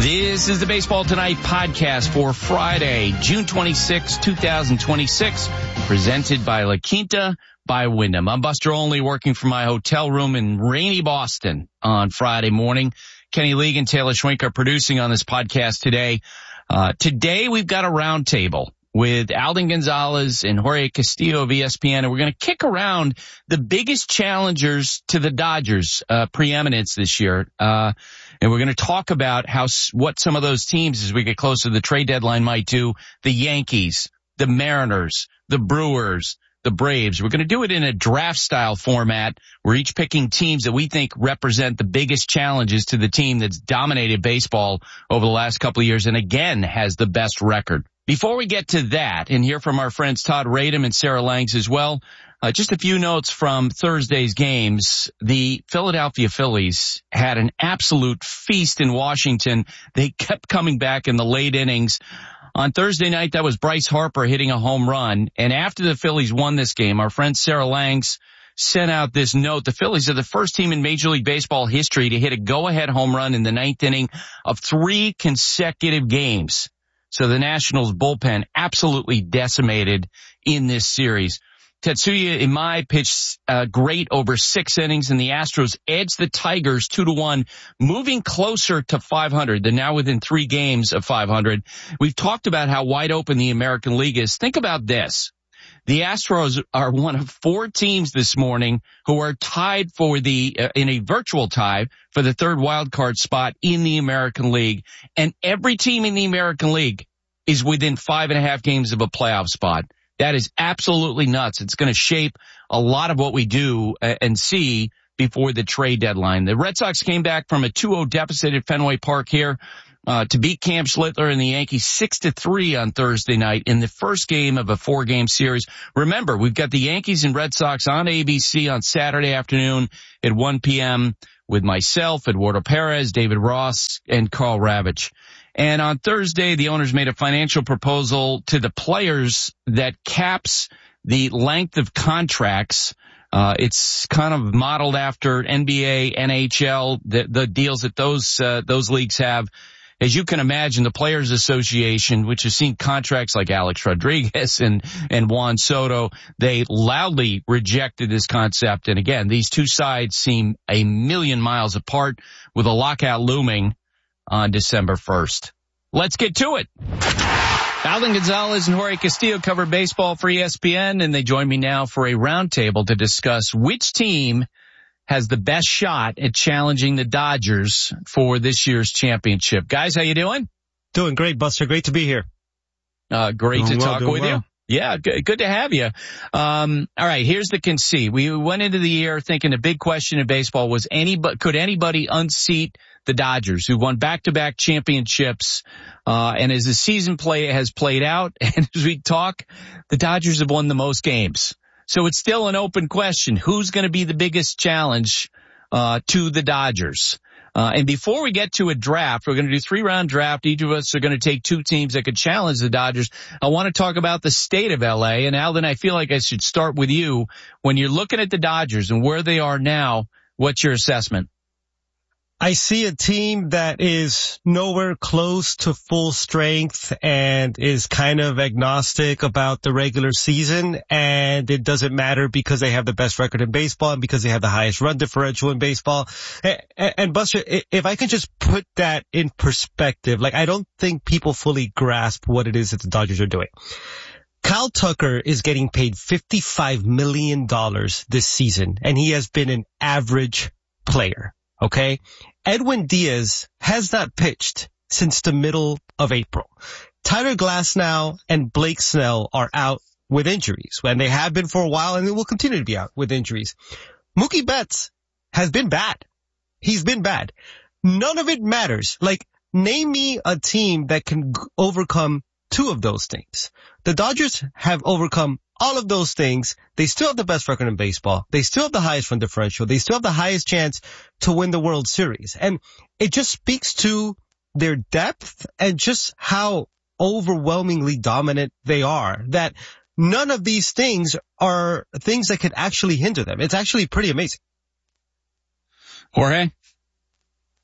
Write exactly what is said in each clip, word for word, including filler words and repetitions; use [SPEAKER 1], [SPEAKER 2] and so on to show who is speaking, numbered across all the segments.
[SPEAKER 1] This is the Baseball Tonight podcast for Friday, June twenty-sixth, twenty twenty-six, presented by La Quinta by Wyndham. I'm Buster Olney, working from my hotel room in rainy Boston on Friday morning. Kenny League and Taylor Schwenk are producing on this podcast today. Uh, today we've got a roundtable with Alden Gonzalez and Jorge Castillo of E S P N, and we're going to kick around the biggest challengers to the Dodgers' uh, preeminence this year. Uh, and we're going to talk about how what some of those teams, as we get closer to the trade deadline, might do. The Yankees, the Mariners, the Brewers, the Braves. We're going to do it in a draft-style format. We're each picking teams that we think represent the biggest challenges to the team that's dominated baseball over the last couple of years and, again, has the best record. Before we get to that and hear from our friends Todd Radom and Sarah Langs as well, uh, just a few notes from Thursday's games. The Philadelphia Phillies had an absolute feast in Washington. They kept coming back in the late innings. On Thursday night, that was Bryce Harper hitting a home run. And after the Phillies won this game, our friend Sarah Langs sent out this note. The Phillies are the first team in Major League Baseball history to hit a go-ahead home run in the ninth inning of three consecutive games. So the Nationals bullpen absolutely decimated in this series. Tetsuya Imai pitched uh, great over six innings, and the Astros edged the Tigers two to one, moving closer to five hundred. They're now within three games of five hundred. We've talked about how wide open the American League is. Think about this. The Astros are one of four teams this morning who are tied for the, uh, in a virtual tie for the third wild card spot in the American League. And every team in the American League is within five and a half games of a playoff spot. That is absolutely nuts. It's going to shape a lot of what we do and see before the trade deadline. The Red Sox came back from a two oh deficit at Fenway Park here uh, to beat Cam Schlittler and the Yankees six to three on Thursday night in the first game of a four-game series. Remember, we've got the Yankees and Red Sox on A B C on Saturday afternoon at one p.m. with myself, Eduardo Perez, David Ross, and Carl Ravitch. And on Thursday, the owners made a financial proposal to the players that caps the length of contracts. Uh, it's kind of modeled after N B A, N H L, the, the deals that those, uh, those leagues have. As you can imagine, the Players Association, which has seen contracts like Alex Rodriguez and, and Juan Soto, they loudly rejected this concept. And again, these two sides seem a million miles apart with a lockout looming on December first. Let's get to it. Alden Gonzalez and Jorge Castillo cover baseball for E S P N, and they join me now for a roundtable to discuss which team has the best shot at challenging the Dodgers for this year's championship. Guys, how you doing?
[SPEAKER 2] Doing great, Buster. Great to be here.
[SPEAKER 1] Uh, great
[SPEAKER 2] doing
[SPEAKER 1] to
[SPEAKER 2] well,
[SPEAKER 1] talk with well. you. Yeah, good, good to have you. Um, all right, here's the conceit. We went into the year thinking the big question in baseball was anybody, could anybody unseat the Dodgers, who won back-to-back championships? Uh, and as the season play has played out, and as we talk, the Dodgers have won the most games. So it's still an open question. Who's going to be the biggest challenge uh, to the Dodgers? Uh, and before we get to a draft, we're going to do three-round draft. Each of us are going to take two teams that could challenge the Dodgers. I want to talk about the state of L A. And Alden, I feel like I should start with you. When you're looking at the Dodgers and where they are now, what's your assessment?
[SPEAKER 2] I see a team that is nowhere close to full strength and is kind of agnostic about the regular season, and it doesn't matter because they have the best record in baseball and because they have the highest run differential in baseball. And, and Buster, if I can just put that in perspective, like I don't think people fully grasp what it is that the Dodgers are doing. Kyle Tucker is getting paid fifty-five million dollars this season, and he has been an average player. Okay. Edwin Diaz has not pitched since the middle of April. Tyler Glasnow and Blake Snell are out with injuries, and they have been for a while, and they will continue to be out with injuries. Mookie Betts has been bad. He's been bad. None of it matters. Like, name me a team that can overcome two of those things. The Dodgers have overcome all of those things. They still have the best record in baseball. They still have the highest run differential. They still have the highest chance to win the World Series. And it just speaks to their depth and just how overwhelmingly dominant they are, that none of these things are things that could actually hinder them. It's actually pretty amazing.
[SPEAKER 1] Jorge?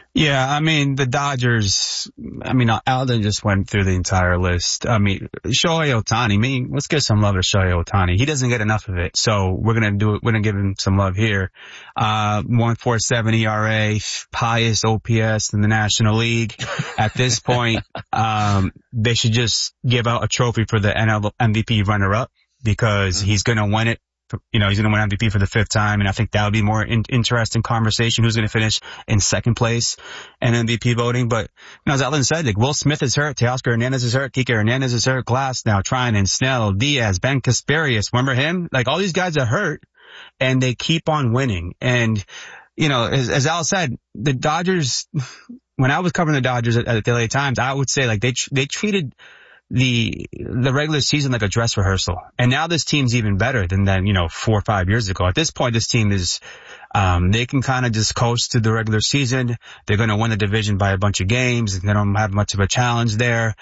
[SPEAKER 3] Yeah, I mean, the Dodgers, I mean, Alden just went through the entire list. I mean, Shohei Ohtani, I mean, let's give some love to Shohei Ohtani. He doesn't get enough of it, so we're going to do it. We're going to give him some love here. Uh, one point four seven E R A, highest O P S in the National League. At this point, um, they should just give out a trophy for the N L M V P runner-up because he's going to win it. You know, he's going to win M V P for the fifth time, and I think that would be more in- interesting conversation. Who's going to finish in second place in M V P voting? But, you know, as Alan said, like, Will Smith is hurt, Teoscar Hernandez is hurt, Kike Hernandez is hurt, Glass now, Trinan, Snell, Diaz, Ben Kasperius. Remember him? Like, all these guys are hurt, and they keep on winning. And, you know, as, as Al said, the Dodgers, when I was covering the Dodgers at, at the L A Times, I would say, like, they tr- they treated the the regular season like a dress rehearsal. And now this team's even better than then, you know, four or five years ago. At this point, this team is, um, they can kind of just coast to the regular season. They're going to win the division by a bunch of games. They don't have much of a challenge there.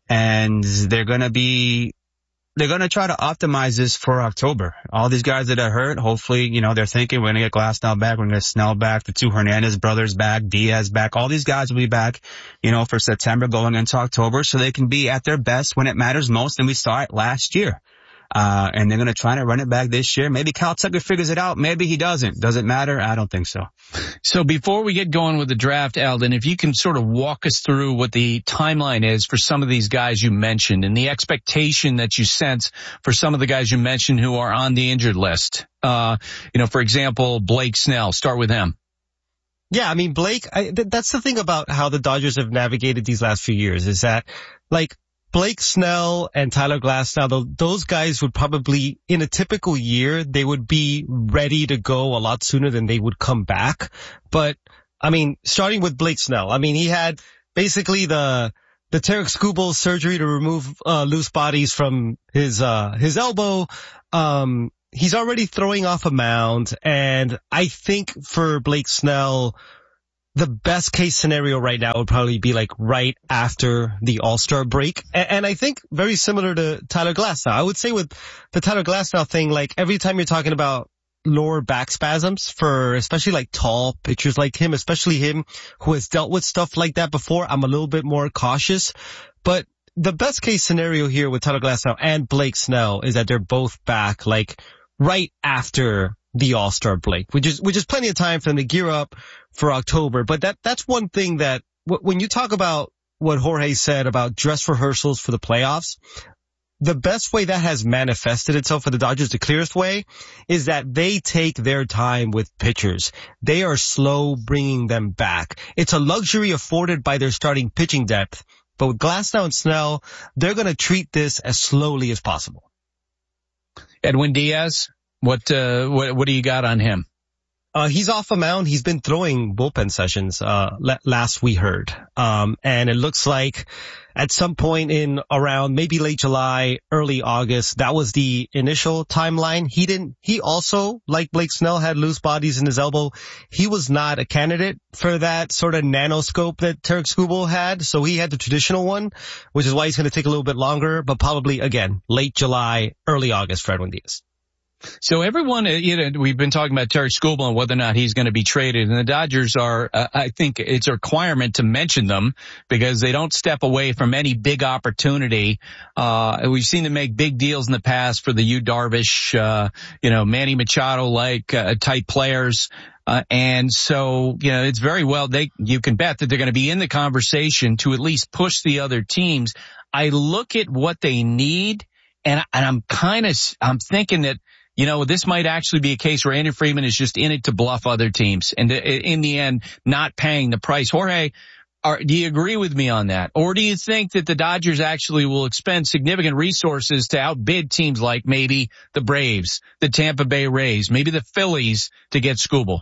[SPEAKER 3] And they're going to be, they're going to try to optimize this for October. All these guys that are hurt, hopefully, you know, they're thinking we're going to get Glasnow back, we're going to get Snell back, the two Hernandez brothers back, Diaz back. All these guys will be back, you know, for September going into October so they can be at their best when it matters most. And we saw it last year. Uh, and they're going to try to run it back this year. Maybe Kyle Tucker figures it out. Maybe he doesn't. Does it matter? I don't think so.
[SPEAKER 1] So before we get going with the draft, Alden, if you can sort of walk us through what the timeline is for some of these guys you mentioned and the expectation that you sense for some of the guys you mentioned who are on the injured list. Uh, you know, for example, Blake Snell. Start with him.
[SPEAKER 2] Yeah, I mean, Blake, I, th- that's the thing about how the Dodgers have navigated these last few years is that, like, Blake Snell and Tyler Glasnow, those guys would probably, in a typical year, they would be ready to go a lot sooner than they would come back. But, I mean, starting with Blake Snell, I mean, he had basically the, the Tarik Skubal surgery to remove, uh, loose bodies from his, uh, his elbow. Um, he's already throwing off a mound. And I think for Blake Snell, the best case scenario right now would probably be like right after the All-Star break. And, and I think very similar to Tyler Glasnow. I would say with the Tyler Glasnow thing, like every time you're talking about lower back spasms for especially like tall pitchers like him, especially him who has dealt with stuff like that before, I'm a little bit more cautious. But the best case scenario here with Tyler Glasnow and Blake Snell is that they're both back like right after the All-Star break, which is, which is plenty of time for them to gear up for October. But that, that's one thing that w- when you talk about what Jorge said about dress rehearsals for the playoffs, the best way that has manifested itself for the Dodgers, the clearest way, is that they take their time with pitchers. They are slow bringing them back. It's a luxury afforded by their starting pitching depth. But with Glasnow and Snell, they're going to treat this as slowly as possible.
[SPEAKER 1] Edwin Diaz, what, uh, what, what do you got on him?
[SPEAKER 2] Uh, he's off a mound. He's been throwing bullpen sessions, uh, last we heard. Um, and it looks like at some point in around maybe late July, early August, that was the initial timeline. He didn't, he also, like Blake Snell, had loose bodies in his elbow. He was not a candidate for that sort of nanoscope that Tarik Skubal had. So he had the traditional one, which is why he's going to take a little bit longer, but probably again, late July, early August for Edwin Diaz.
[SPEAKER 1] So everyone, you know, we've been talking about Tarik Skubal and whether or not he's going to be traded, and the Dodgers are, uh, I think it's a requirement to mention them because they don't step away from any big opportunity. Uh, we've seen them make big deals in the past for the Yu Darvish, uh, you know, Manny Machado-like uh, type players. Uh, and so, you know, it's very well, they, you can bet that they're going to be in the conversation to at least push the other teams. I look at what they need, and, and I'm kind of, I'm thinking that, you know, this might actually be a case where Andrew Friedman is just in it to bluff other teams and in the end not paying the price. Jorge, are, do you agree with me on that? Or do you think that the Dodgers actually will expend significant resources to outbid teams like maybe the Braves, the Tampa Bay Rays, maybe the Phillies to get Skubal?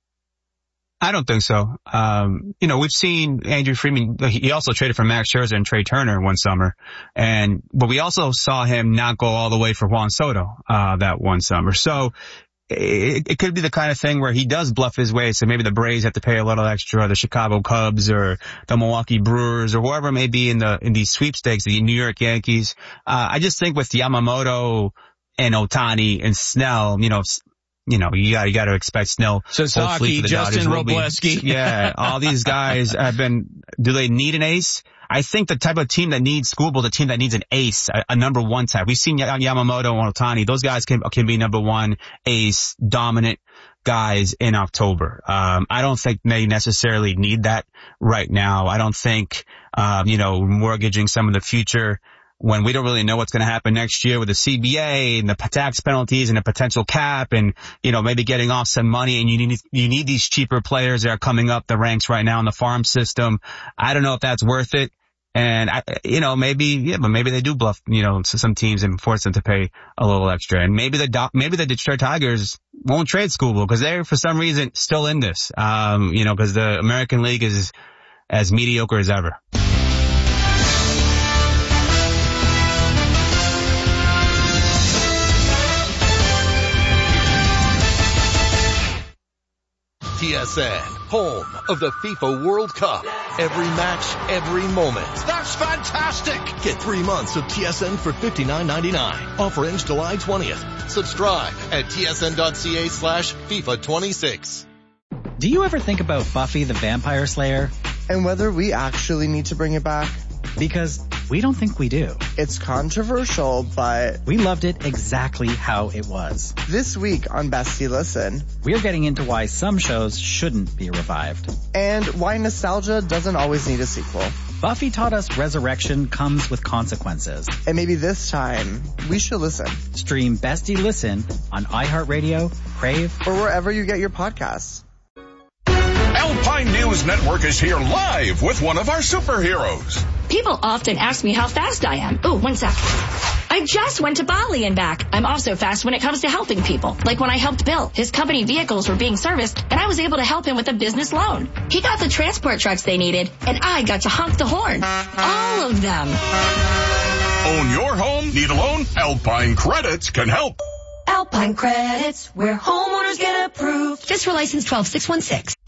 [SPEAKER 3] I don't think so. Um, you know, we've seen Andrew Friedman, he also traded for Max Scherzer and Trey Turner one summer. And, but we also saw him not go all the way for Juan Soto, uh, that one summer. So it, it could be the kind of thing where he does bluff his way. So maybe the Braves have to pay a little extra, or the Chicago Cubs or the Milwaukee Brewers or whoever may be in the, in these sweepstakes, the New York Yankees. Uh, I just think with Yamamoto and Ohtani and Snell, you know, you know, you got you got to expect Snell.
[SPEAKER 1] Sasaki, Justin Robleski.
[SPEAKER 3] Yeah, all these guys have been. Do they need an ace? I think the type of team that needs Skubal, the team that needs an ace, a, a number one type. We've seen Yamamoto and Ohtani. Those guys can can be number one ace dominant guys in October. Um, I don't think they necessarily need that right now. I don't think, um, you know, mortgaging some of the future when we don't really know what's going to happen next year with the C B A and the tax penalties and the potential cap and, you know, maybe getting off some money, and you need, you need these cheaper players that are coming up the ranks right now in the farm system. I don't know if that's worth it. And I, you know, maybe, yeah, but maybe they do bluff, you know, some teams and force them to pay a little extra. And maybe the, maybe the Detroit Tigers won't trade Skubal because they're for some reason still in this. Um, you know, because the American League is as mediocre as ever.
[SPEAKER 4] T S N, home of the FIFA World Cup. Every match, every moment.
[SPEAKER 5] That's fantastic!
[SPEAKER 4] Get three months of T S N for fifty-nine ninety-nine. Offer ends July twentieth. Subscribe at tsn.ca slash FIFA 26.
[SPEAKER 6] Do you ever think about Buffy the Vampire Slayer?
[SPEAKER 7] And whether we actually need to bring it back?
[SPEAKER 6] Because we don't think we do.
[SPEAKER 7] It's controversial, but
[SPEAKER 6] we loved it exactly how it was.
[SPEAKER 7] This week on Bestie Listen,
[SPEAKER 6] we're getting into why some shows shouldn't be revived.
[SPEAKER 7] And why nostalgia doesn't always need a sequel.
[SPEAKER 6] Buffy taught us resurrection comes with consequences.
[SPEAKER 7] And maybe this time, we should listen.
[SPEAKER 6] Stream Bestie Listen on iHeartRadio, Crave,
[SPEAKER 7] or wherever you get your podcasts.
[SPEAKER 5] Alpine News Network is here live with one of our superheroes.
[SPEAKER 8] People often ask me how fast I am. Ooh, one sec. I just went to Bali and back. I'm also fast when it comes to helping people. Like when I helped Bill. His company vehicles were being serviced, and I was able to help him with a business loan. He got the transport trucks they needed, and I got to honk the horn. All of them.
[SPEAKER 5] Own your home? Need a loan? Alpine Credits can help.
[SPEAKER 8] Alpine Credits, where homeowners get approved. Just for license twelve six one six.